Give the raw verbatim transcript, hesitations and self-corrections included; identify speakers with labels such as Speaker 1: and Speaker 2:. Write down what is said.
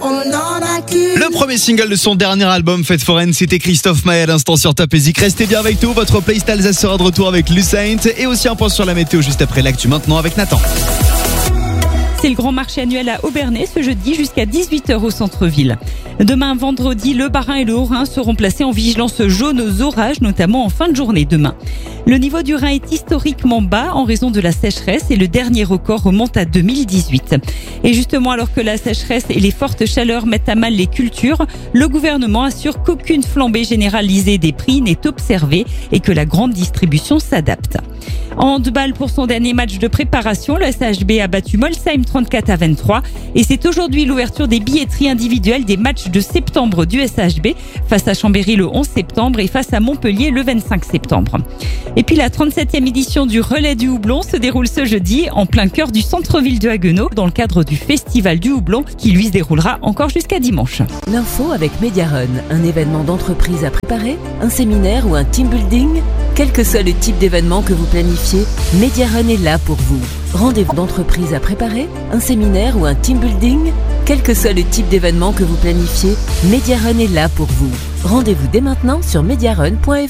Speaker 1: Le premier single de son dernier album, Fête Foraine, c'était Christophe Maé à l'instant sur Top Music. Restez bien avec nous, votre playlist Alsace sera de retour avec Lucent et aussi un point sur la météo juste après l'actu maintenant avec Nathan.
Speaker 2: C'est le grand marché annuel à Obernai ce jeudi jusqu'à dix-huit heures au centre-ville. Demain, vendredi, le Bas-Rhin et le Haut-Rhin seront placés en vigilance jaune aux orages, notamment en fin de journée demain. Le niveau du Rhin est historiquement bas en raison de la sécheresse et le dernier record remonte à deux mille dix-huit. Et justement, alors que la sécheresse et les fortes chaleurs mettent à mal les cultures, le gouvernement assure qu'aucune flambée généralisée des prix n'est observée et que la grande distribution s'adapte. En handball, pour son dernier match de préparation, le S H B a battu Molsheim trente-quatre à vingt-trois et c'est aujourd'hui l'ouverture des billetteries individuelles des matchs de septembre du S H B face à Chambéry le onze septembre et face à Montpellier le vingt-cinq septembre. Et puis la trente-septième édition du Relais du Houblon se déroule ce jeudi en plein cœur du centre-ville de Haguenau dans le cadre du Festival du Houblon qui lui se déroulera encore jusqu'à dimanche.
Speaker 3: L'info avec Mediarun, un événement d'entreprise à préparer, un séminaire ou un team building. Quel que soit le type d'événement que vous planifiez, Mediarun est là pour vous. Rendez-vous d'entreprise à préparer, un séminaire ou un team building. Quel que soit le type d'événement que vous planifiez, Mediarun est là pour vous. Rendez-vous dès maintenant sur mediarun point f r.